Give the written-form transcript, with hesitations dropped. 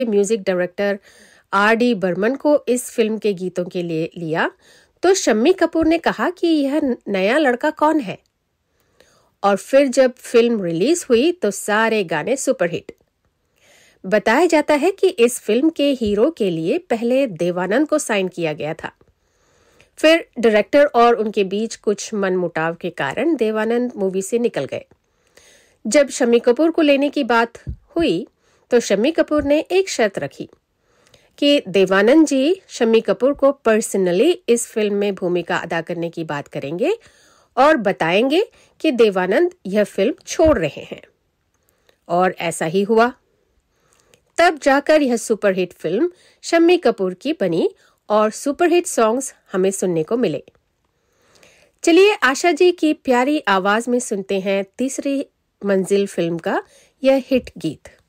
Music director R.D. Burman को इस film के गीतों के लिए लिया तो शम्मी कपूर ने कहा कि यह नया लड़का कौन है। और फिर जब फिल्म रिलीज हुई तो सारे गाने सुपरहिट। बताया जाता है कि इस फिल्म के हीरो के लिए पहले देवानंद को साइन किया गया था। फिर डायरेक्टर और उनके बीच कुछ मनमुटाव के कारण देवानंद मूवी से निकल गए। जब शम्मी कपूर को लेने की बात हुई तो शम्मी कपूर ने एक शर्त रखी कि देवानंद जी शम्मी कपूर को पर्सनली इस फिल्म में भूमिका अदा करने की बात करेंगे और बताएंगे कि देवानंद यह फिल्म छोड़ रहे हैं। और ऐसा ही हुआ। तब जाकर यह सुपरहिट फिल्म शम्मी कपूर की बनी और सुपरहिट सॉन्ग्स हमें सुनने को मिले। चलिए आशा जी की प्यारी आवाज में सुनते हैं तीसरी मंजिल फिल्म का यह हिट गीत।